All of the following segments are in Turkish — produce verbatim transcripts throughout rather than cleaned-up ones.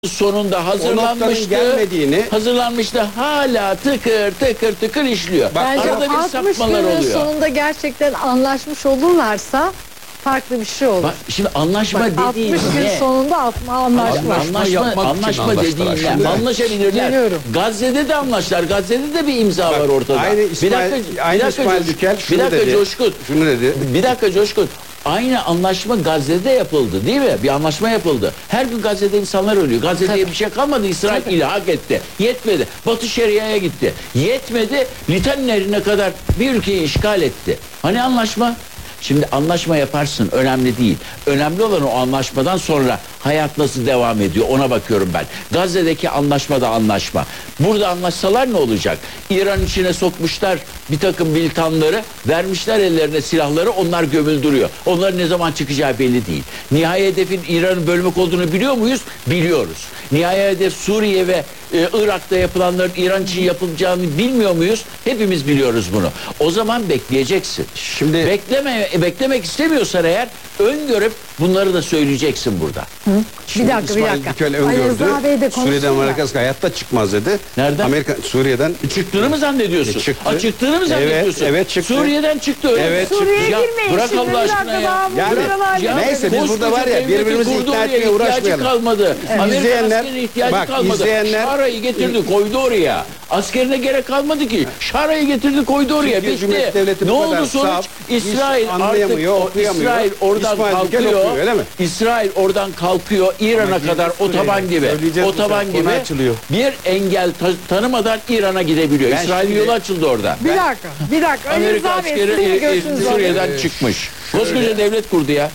sonunda hazırlanmıştı. gelmediğini hazırlanmıştı. Hala tıkır tıkır tıkır işliyor. Bence Arada bir altmış sapmalar günün oluyor. sonunda gerçekten anlaşmış olurlarsa farklı bir şey olur. Bak, şimdi anlaşma Bak, dediğin altmış gün ne? sonunda atma anlaşma. Anlaşma, yapmak için anlaşma anlaştılar dediğin şimdi. ne? Anlaşabilirler. Geliyorum. Gazze'de de anlaştılar. Gazze'de de bir imza Bak, var ortada. aynı İsmail- aynı bir dakika İsmail Coşkun, Dükel şunu bir dakika dedi. Coşkun. Şunu dedi. Bir dakika Coşkun. Aynı anlaşma Gazze'de yapıldı değil mi? Bir anlaşma yapıldı. Her gün Gazze'de insanlar ölüyor. Gazze'de bir şey kalmadı. İsrail ilhak etti. Yetmedi. Batı Şeria'ya gitti. Yetmedi. Litan Nehri'ne kadar bir ülkeyi işgal etti. Hani anlaşma? Şimdi anlaşma yaparsın, önemli değil. Önemli olan o anlaşmadan sonra hayat nasıl devam ediyor, ona bakıyorum ben. Gazze'deki anlaşma da anlaşma. Burada anlaşsalar ne olacak? İran içine sokmuşlar bir takım militanları, vermişler ellerine silahları, onlar gömüldürüyor. Onların ne zaman çıkacağı belli değil. Nihai hedefin İran'ı bölmek olduğunu biliyor muyuz? Biliyoruz. Nihai hedef Suriye ve e, Irak'ta yapılanların İran için yapılacağını bilmiyor muyuz? Hepimiz biliyoruz bunu. O zaman bekleyeceksin. Şimdi Bekleme, beklemek istemiyorsan eğer öngörüp bunları da söyleyeceksin burada. Bir dakika bir İsmail dakika. Dükel Ali öngördü. Rıza Bey de konuşsun Suriye'den ya. Amerika'sı hayatta çıkmaz dedi. Nereden? Amerika Suriye'den Çıktığını mı zannediyorsun? E, çıktı. Ha, çıktığını mı zannediyorsun? Evet, evet, çıktı. Suriye'den çıktı öyle. Evet, mi? Suriye'ye Ya girmeyin. bırak Şimdi Allah bir aşkına dakika ya. daha bu Yani, buralar Ya, neyse, biz koskoca burada var ya, devletin birbirimizi kurduğu ikna oraya etmeye ihtiyacı uğraşmayalım. kalmadı. Amerikan İzleyenler- askerine ihtiyacı bak, kalmadı. izleyenler- Şara'yı getirdi koydu oraya. Askerine gerek kalmadı ki. Şara'yı getirdi koydu oraya. Türkiye Bitti. Cumhuriyeti Devleti Ne bu oldu kadar sonuç? saf, İsrail hiç artık anlayamıyor, o, okuyamıyor. İsrail oradan İsmail Dükel kalkıyor. okuyor, öyle mi? İsrail oradan kalkıyor İran'a kadar otoban gibi. Söyleyeceğiz bu Otoban sefer, konu gibi açılıyor. bir engel ta- tanımadan İran'a gidebiliyor. Ben İsrail'in şimdi- yolu açıldı orada. Bir dakika bir dakika. Ali Amerika Rıza Bey askeri sizin e, e, görüşünüzü alayım. Suriye'den çıkmış. Koskoca devlet kurdu ya.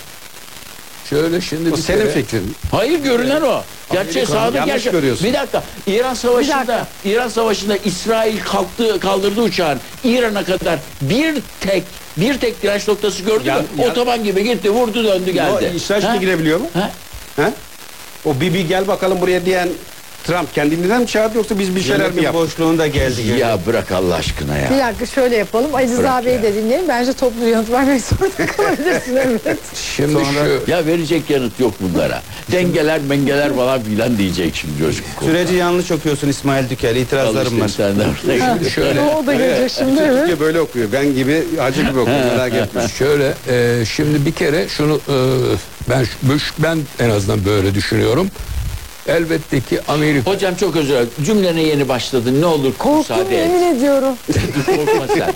Şöyle şimdi O bir senin kere- fikrin. Hayır görünen o. Gerçeği Amerika- sağda yanlış gerçek. görüyorsun. Bir dakika. İran Bir Savaşı'nda dakika. İran Savaşı'nda İsrail kalktı kaldırdı uçağın İran'a kadar bir tek bir tek direnç noktası gördü Ya- mü? ya- Otoban gibi gitti, vurdu, döndü, geldi. O İsrail Ha? şimdi girebiliyor mu? Ha? Ha? O Bibi gel bakalım buraya diyen Trump kendinden mi çağırdı yoksa biz bir şeyler mi Yönetim yaptık? boşluğunda geldi. geldi. Ya bırak Allah aşkına ya. Bir dakika şöyle yapalım. Ali Rıza Bırak Bey'i ya. de dinleyelim. Bence toplu yanıt vermek zorunda kalabilirsin. Evet. Şimdi şu Ya verecek yanıt yok bunlara. Dengeler mengeler falan filan diyecek şimdi Coşkun. Süreci yanlış okuyorsun İsmail Dükel. İtirazlarım var. Sen de orada. şöyle O da gelecek şimdi. Bütün Evet. Türkiye böyle okuyor. Ben gibi acı gibi okuyor, merak etme. şöyle e, şimdi bir kere şunu e, ben şu- ben en azından böyle düşünüyorum. Elbette ki Amerika Hocam çok özür dilerim. Cümlene yeni başladın. Ne olur Korktum müsaade et. yemin ediyorum. Korkma sen.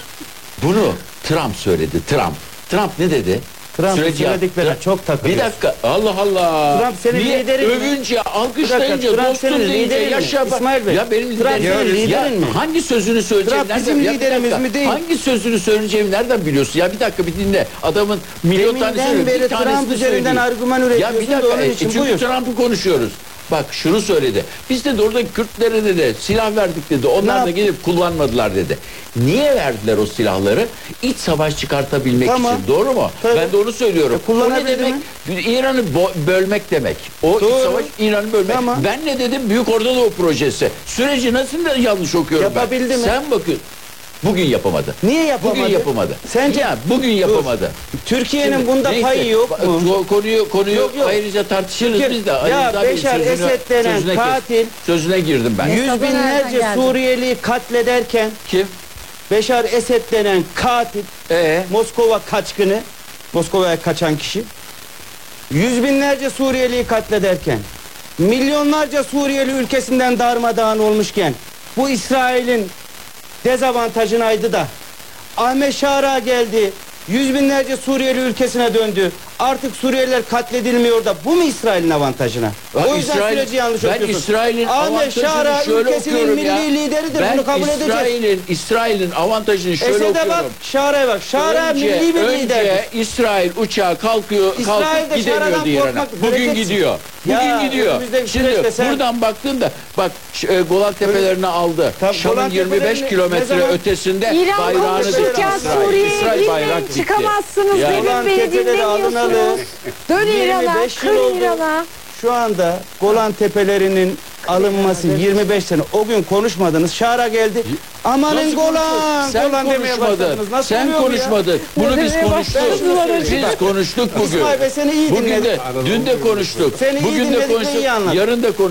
Bunu Trump söyledi. Trump. Trump ne dedi? Trump'ın Süreci yap- söylediklerine çok takılıyor. Bir dakika. Allah Allah. Trump senin Niye liderin mi? övünce, alkışlayınca, Bir dakika, Trump dostum senin deyince, liderin mi? yaşa bak. İsmail Bey, Ya benim Trump liderim. senin Ya liderin mi? hangi sözünü söyleyeceğim? Trump bizim Ya bir liderimiz dakika, mi değil? Hangi sözünü söyleyeceğimi nereden biliyorsun? Ya bir dakika bir dinle. Adamın milyon tane Deminden söylüyor. beri Bir tanesini Trump üzerinden söyleyeyim. argüman Ya bir üretiyorsun da dakika. onun e, için çünkü buyur. Trump'ı konuşuyoruz. Bak şunu söyledi. Biz de oradaki Kürtlere dedi silah verdik dedi. Onlar da yaptı? gelip kullanmadılar dedi. Niye verdiler o silahları? İç savaş çıkartabilmek Tamam. için. Doğru mu? Tabii. Ben de onu söylüyorum. E, o ne kullanabildi demek? İran'ı bo- bölmek demek. O iç Doğru. savaş İran'ı bölmek. Tamam. Ben ne dedim? Büyük Orta Doğu projesi. Süreci nasıl da yanlış okuyorum ben. Yapabildi mi? Sen bakın. Bugün yapamadı. Niye yapamadı? Bugün yapamadı. Sence ya bugün yapamadı. Türkiye'nin Şimdi, bunda neyse, payı yok mu? ko- Konuyu konuyu Yok, yok. ayrıca tartışırız Türkiye- biz de. Ya Ali Rıza Bey'in Beşar sözünü- Esed denen sözüne kes- katil- Sözüne girdim ben. Yüz- Yüz nereden binlerce geldi? Suriyeli katlederken Kim? Beşar Esed denen katil, Ee, Moskova kaçkını, Moskova'ya kaçan kişi, yüz binlerce Suriyeliyi katlederken, milyonlarca Suriyeli ülkesinden darmadağın olmuşken, bu İsrail'in dezavantajınaydı da Ahmet Şara geldi, yüz binlerce Suriyeli ülkesine döndü. Artık Suriyeliler katledilmiyor da bu mu İsrail'in avantajına? Bak o yüzden İsrail- süreci yanlış ben okuyorsun. İsrail'in Ahmet avantajını Şara şöyle ülkesinin okuyorum milli ya. lideridir, Ben bunu kabul edeceğiz. İsrail'in İsrail'in avantajını şöyle Esed'e okuyorum. bak, Şara'ya bak. Şara önce, milli bir önce liderdir. İsrail uçağı kalkıyor, İsrail kalkıp de gidemiyordu Şara'dan İran'a. korkmak Bugün göreceksin. gidiyor. Bugün Ya, gidiyor. önümüzdeki Şimdi süreçte sen- buradan baktığında bak ş- e, Golan Tepelerini aldı. Tabii, Şam'ın Golan yirmi beş Tepelerini ne kilometre zaman- ötesinde İran bayrağını konuşurken dikti İsrail. Suriye'ye İsrail bayrak girmeyin dikti. çıkamazsınız Ya. dedim Golan beni Tepeleri alınalı. dinlemiyorsunuz. Dön İran'a, yirmi beş yıl kır oldu. İran'a. Şu anda Golan Tepelerinin alınması yirmi beş sene. O gün konuşmadınız. Şara geldi. Amanın Nasıl Golan, konuşmadın? Sen Golan demeye konuşmadın. başladınız. Nasıl Sen oluyor bu ya? konuşmadın. Bunu Ne biz demeye konuştuk. başladınız? Biz konuştuk bugün. İsmail Bey seni iyi Bugün dinledim. de dün de konuştuk. Seni iyi Bugün de dinledik ve konuştuk. iyi anladık. Yarın da konuştuk.